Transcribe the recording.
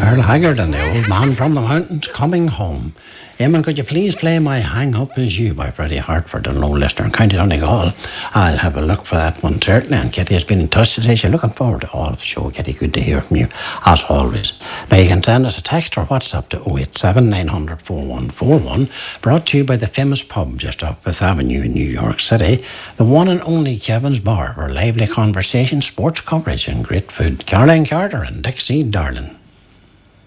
Earl Haggard and the Old Man from the Mountains Coming Home. Eamon, could you please play My Hang Up Is You by Freddie Hartford and Lone Listener in County Donegal? I'll have a look for that one certainly. And Kitty has been in touch today. She's looking forward to all of the show. Kitty, good to hear from you as always. Now you can send us a text or WhatsApp to 087 900 4141, brought to you by the famous pub just off Fifth Avenue in New York City, the one and only Kevin's Bar, for lively conversation, sports coverage and great food. Caroline Carter and Dixie Darling.